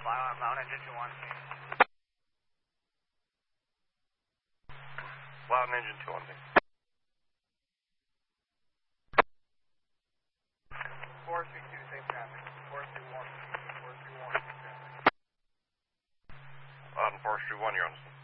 Mount Engine 2-1. Loud Engine 2-1. 432, same traffic. 431, 431, same traffic. Loud and 431, you're on.